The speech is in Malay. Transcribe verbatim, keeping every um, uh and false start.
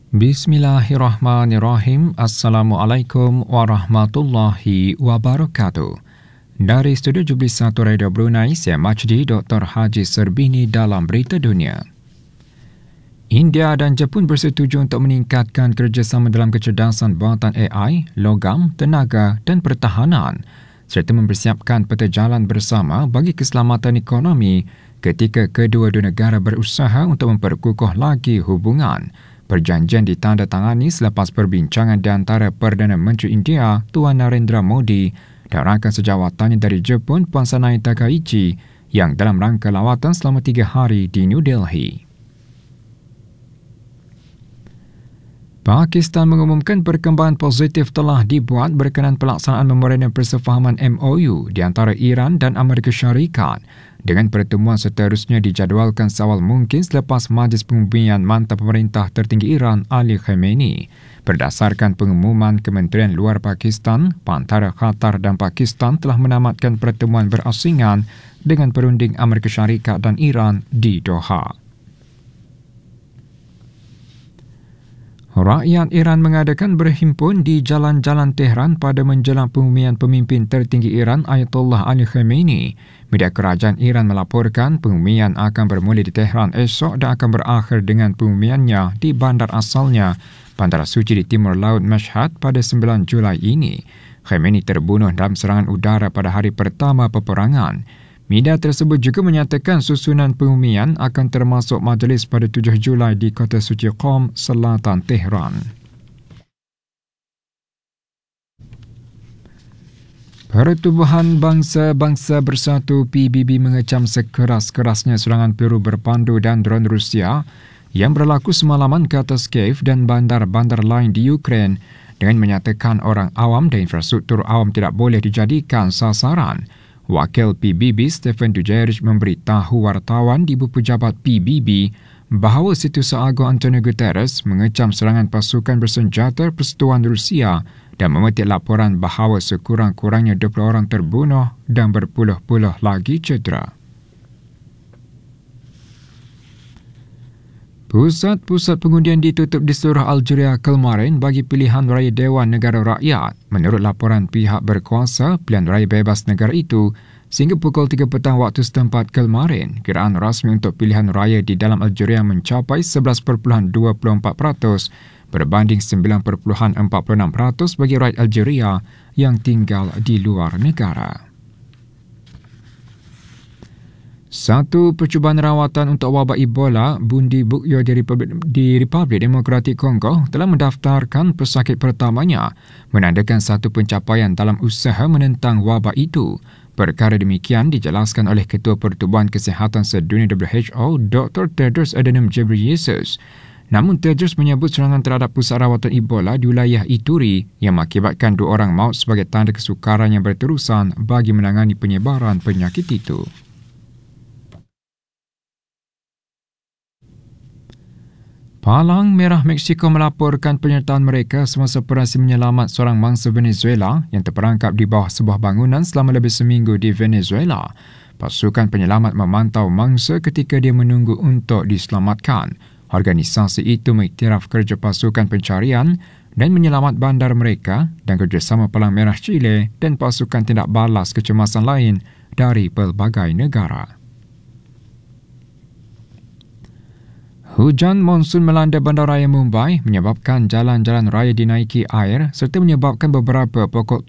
Bismillahirrahmanirrahim. Assalamualaikum warahmatullahi wabarakatuh. Dari Studio Jubli satu Radio Brunei, saya Majdi Doktor Haji Serbini dalam Berita Dunia. India dan Jepun bersetuju untuk meningkatkan kerjasama dalam kecerdasan buatan A I, logam, tenaga dan pertahanan serta mempersiapkan peta jalan bersama bagi keselamatan ekonomi ketika kedua-dua negara berusaha untuk memperkukuh lagi hubungan. Perjanjian ditandatangani selepas perbincangan di antara Perdana Menteri India Tuan Narendra Modi dan rakan sejawatannya dari Jepun Puan Sanae Takaichi yang dalam rangka lawatan selama tiga hari di New Delhi. Pakistan mengumumkan perkembangan positif telah dibuat berkenaan pelaksanaan memorandum persefahaman M O U di antara Iran dan Amerika Syarikat dengan pertemuan seterusnya dijadualkan seawal mungkin selepas Majlis Pengubian Mantap Pemerintah Tertinggi Iran Ali Khamenei. Berdasarkan pengumuman Kementerian Luar Pakistan, Pantara Qatar dan Pakistan telah menamatkan pertemuan berasingan dengan perunding Amerika Syarikat dan Iran di Doha. Rakyat Iran mengadakan berhimpun di jalan-jalan Tehran pada menjelang pengumuman pemimpin tertinggi Iran Ayatollah Ali Khamenei. Media kerajaan Iran melaporkan pengumuman akan bermula di Tehran esok dan akan berakhir dengan pengumumannya di bandar asalnya, Bandar Suci di Timur Laut Mashhad pada sembilan Julai ini. Khamenei terbunuh dalam serangan udara pada hari pertama peperangan. Media tersebut juga menyatakan susunan pengumuman akan termasuk majlis pada tujuh Julai di Kota Suci Qom, selatan Tehran. Pertubuhan Bangsa-Bangsa Bersatu P B B mengecam sekeras-kerasnya serangan peluru berpandu dan dron Rusia yang berlaku semalaman ke atas Kiev dan bandar-bandar lain di Ukraine dengan menyatakan orang awam dan infrastruktur awam tidak boleh dijadikan sasaran. Wakil P B B Stephen Dujarric memberitahu wartawan di Ibu Pejabat P B B bahawa Setiausaha Agung Antonio Guterres mengecam serangan pasukan bersenjata Persekutuan Rusia dan memetik laporan bahawa sekurang-kurangnya dua puluh orang terbunuh dan berpuluh-puluh lagi cedera. Pusat-pusat pengundian ditutup di seluruh Algeria kemarin bagi pilihan raya Dewan Negara Rakyat. Menurut laporan pihak berkuasa, pilihan raya bebas negara itu sehingga pukul tiga petang waktu setempat kemarin, kiraan rasmi untuk pilihan raya di dalam Algeria mencapai sebelas perpuluhan dua puluh empat peratus berbanding sembilan perpuluhan empat puluh enam peratus bagi rakyat Algeria yang tinggal di luar negara. Satu percubaan rawatan untuk wabak Ebola, Bundi Bugyo di Republik, di Republik Demokratik Kongo telah mendaftarkan pesakit pertamanya, menandakan satu pencapaian dalam usaha menentang wabak itu. Perkara demikian dijelaskan oleh Ketua Pertubuhan Kesihatan Sedunia W H O, Doktor Tedros Adhanom Ghebreyesus. Namun Tedros menyebut serangan terhadap pusat rawatan Ebola di wilayah Ituri yang mengakibatkan dua orang maut sebagai tanda kesukaran yang berterusan bagi menangani penyebaran penyakit itu. Palang Merah Meksiko melaporkan penyertaan mereka semasa operasi menyelamat seorang mangsa Venezuela yang terperangkap di bawah sebuah bangunan selama lebih seminggu di Venezuela. Pasukan penyelamat memantau mangsa ketika dia menunggu untuk diselamatkan. Organisasi itu mengiktiraf kerja pasukan pencarian dan menyelamat bandar mereka dan kerjasama Palang Merah Chile dan pasukan tindak balas kecemasan lain dari pelbagai negara. Hujan monsun melanda bandaraya Mumbai menyebabkan jalan-jalan raya dinaiki air serta menyebabkan beberapa pokok